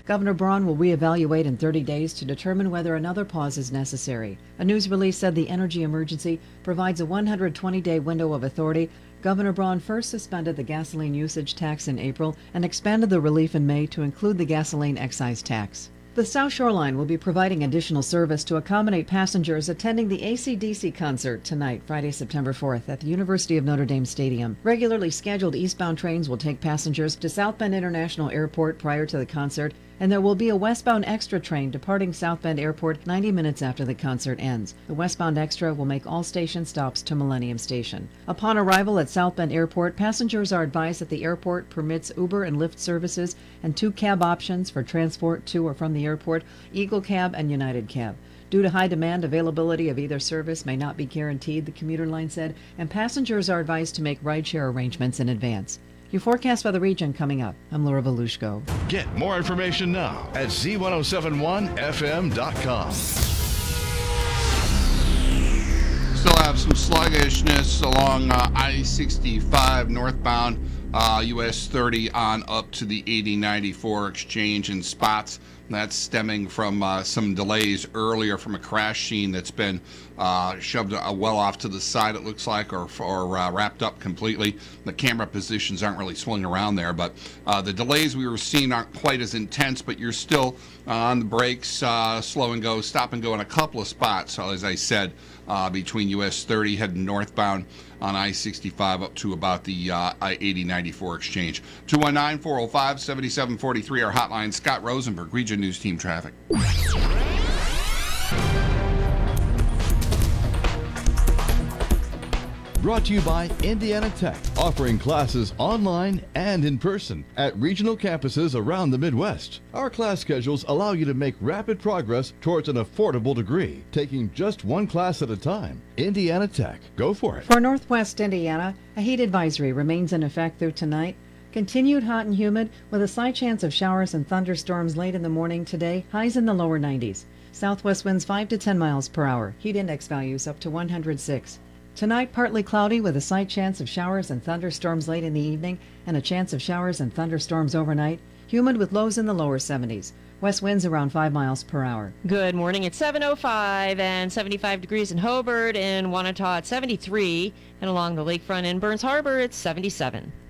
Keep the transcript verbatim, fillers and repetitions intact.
Governor Braun will reevaluate in thirty days to determine whether another pause is necessary. A news release said the energy emergency provides a one hundred twenty day window of authority. Governor Braun first suspended the gasoline usage tax in April and expanded the relief in May to include the gasoline excise tax. The South Shore Line will be providing additional service to accommodate passengers attending the A C D C concert tonight, Friday, September fourth, at the University of Notre Dame Stadium. Regularly scheduled eastbound trains will take passengers to South Bend International Airport prior to the concert, and there will be a westbound extra train departing South Bend Airport ninety minutes after the concert ends. The westbound extra will make all station stops to Millennium Station. Upon arrival at South Bend Airport, passengers are advised that the airport permits Uber and Lyft services and two cab options for transport to or from the airport, Eagle Cab and United Cab. Due to high demand, availability of either service may not be guaranteed, the commuter line said, and passengers are advised to make rideshare arrangements in advance. Your forecast for the region coming up. I'm Laura Volushko. Get more information now at Z ten seventy-one F M dot com. Still have some sluggishness along uh, I sixty-five northbound uh, U S thirty on up to the eighty ninety-four exchange in spots. That's stemming from uh, some delays earlier from a crash scene that's been uh, shoved uh, well off to the side, it looks like, or, or uh, wrapped up completely. The camera positions aren't really swung around there, but uh, the delays we were seeing aren't quite as intense, but you're still uh, on the brakes, uh, slow and go, stop and go in a couple of spots, so as I said, uh, between U S thirty heading northbound on I sixty-five up to about the uh, eighty ninety-four exchange. two one nine, four oh five, seven seven four three, our hotline. Scott Rosenberg, Region News Team Traffic. Brought to you by Indiana Tech, offering classes online and in person at regional campuses around the Midwest. Our class schedules allow you to make rapid progress towards an affordable degree, taking just one class at a time. Indiana Tech, go for it. For Northwest Indiana, a heat advisory remains in effect through tonight. Continued hot and humid with a slight chance of showers and thunderstorms late in the morning today, highs in the lower nineties. Southwest winds five to ten miles per hour, heat index values up to one hundred six. Tonight, partly cloudy with a slight chance of showers and thunderstorms late in the evening and a chance of showers and thunderstorms overnight. Humid with lows in the lower seventies. West winds around five miles per hour. Good morning. It's seven oh five and seventy-five degrees in Hobart and Wanata at seventy-three. And along the lakefront in Burns Harbor, it's seventy-seven.